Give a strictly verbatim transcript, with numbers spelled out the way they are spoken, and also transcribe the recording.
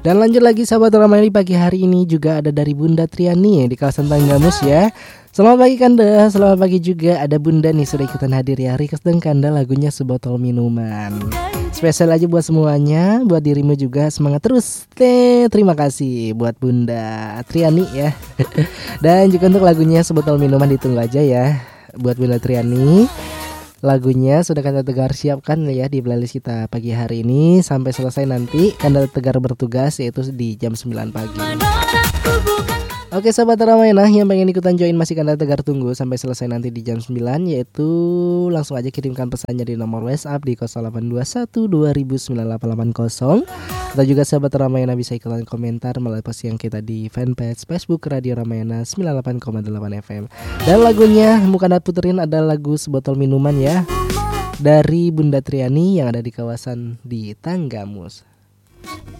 Dan lanjut lagi sahabat Ramayana, pagi hari ini juga ada dari Bunda Triani di kawasan Tanggamus ya. Selamat pagi Kanda, selamat pagi juga ada Bunda nih sudah ikutan hadir ya. Request dan Kanda lagunya Sebotol Minuman. Spesial aja buat semuanya, buat dirimu juga semangat terus. Teh, terima kasih buat Bunda Triani ya. Dan juga untuk lagunya Sebotol Minuman ditunggu aja ya. Buat Bunda Triani, lagunya sudah Kanda Tegar siapkan ya di playlist kita pagi hari ini. Sampai selesai nanti Kanda Tegar bertugas yaitu di jam sembilan pagi. Oke sahabat Ramayana yang pengen ikutan join masih Kanda Tegar tunggu sampai selesai nanti di jam sembilan. Yaitu langsung aja kirimkan pesannya di nomor WhatsApp di nol delapan dua satu dua nol sembilan delapan delapan nol. Atau juga sahabat Ramayana bisa ikutan komentar melalui post yang kita di fanpage Facebook Radio Ramayana sembilan puluh delapan koma delapan F M. Dan lagunya bukan Kanda puterin ada lagu Sebotol Minuman ya, dari Bunda Triani yang ada di kawasan di Tanggamus.